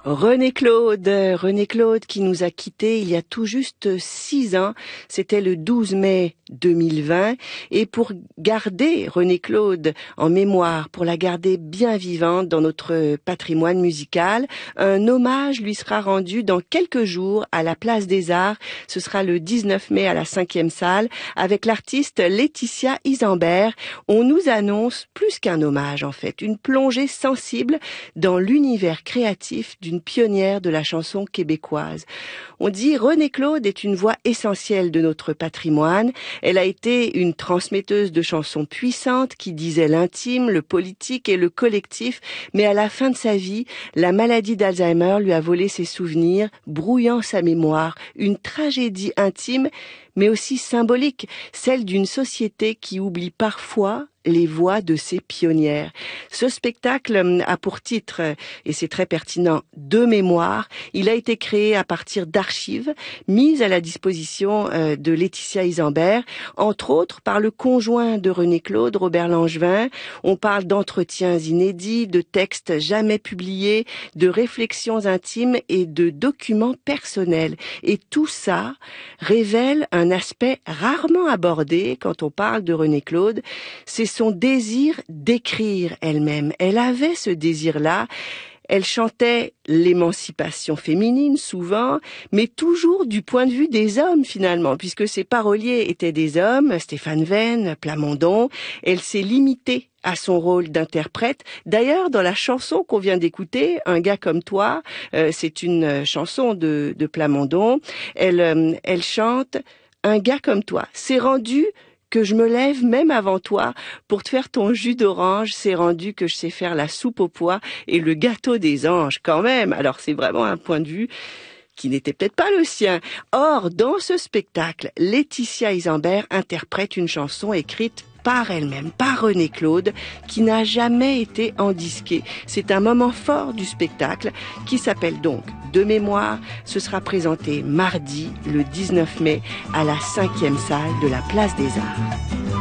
René Claude qui nous a quittés il y a tout juste 6 ans, c'était le 12 mai 2020, et pour garder René Claude en mémoire, pour la garder bien vivante dans notre patrimoine musical, un hommage lui sera rendu dans quelques jours à la Place des Arts. Ce sera le 19 mai à la 5e salle avec l'artiste Laetitia Isambert. On nous annonce plus qu'un hommage en fait, une plongée sensible dans l'univers créatif d'une pionnière de la chanson québécoise. On dit René Claude est une voix essentielle de notre patrimoine. Elle a été une transmetteuse de chansons puissantes qui disaient l'intime, le politique et le collectif, mais à la fin de sa vie, la maladie d'Alzheimer lui a volé ses souvenirs, brouillant sa mémoire. Une tragédie intime, mais aussi symbolique, celle d'une société qui oublie parfois les voix de ses pionnières. Ce spectacle a pour titre, et c'est très pertinent, De mémoire. Il a été créé à partir d'archives mises à la disposition de Laetitia Isambert, entre autres par le conjoint de René Claude, Robert Langevin. On parle d'entretiens inédits, de textes jamais publiés, de réflexions intimes et de documents personnels. Et tout ça révèle un aspect rarement abordé quand on parle de René Claude, c'est son désir d'écrire elle-même. Elle avait ce désir-là. Elle chantait l'émancipation féminine souvent, mais toujours du point de vue des hommes finalement, puisque ses paroliers étaient des hommes, Stéphane Venn, Plamondon. Elle s'est limitée à son rôle d'interprète. D'ailleurs, dans la chanson qu'on vient d'écouter, Un gars comme toi, c'est une chanson de Plamondon. Elle chante Un gars comme toi. C'est rendu que je me lève même avant toi pour te faire ton jus d'orange, c'est rendu que je sais faire la soupe aux pois et le gâteau des anges quand même. Alors c'est vraiment un point de vue qui n'était peut-être pas le sien. Or, dans ce spectacle, Laetitia Isambert interprète une chanson écrite par elle-même, par René Claude, qui n'a jamais été endisquée. C'est un moment fort du spectacle qui s'appelle donc De mémoire. Ce sera présenté mardi, le 19 mai, à la 5e salle de la Place des Arts.